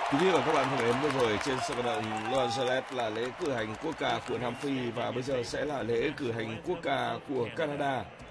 Quý vị và các bạn thân mến, vừa rồi trên sân vận động Los Angeles là lễ cử hành quốc ca của Nam Phi và bây giờ sẽ là lễ cử hành quốc ca của Canada.